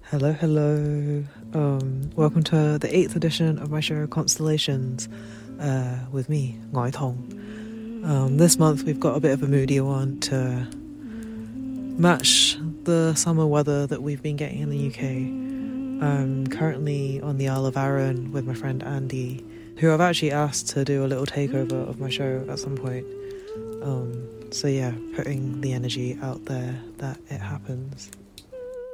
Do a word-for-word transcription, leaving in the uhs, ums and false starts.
Hello, hello. Um, welcome to the eighth edition of my show Constellations uh, with me, Ngoi Tong. Um, this month we've got a bit of a moodier one to match the summer weather that we've been getting in the U K. I'm currently on the Isle of Arran with my friend Andy, who I've actually asked to do a little takeover of my show at some point. Um, so yeah, putting the energy out there that it happens.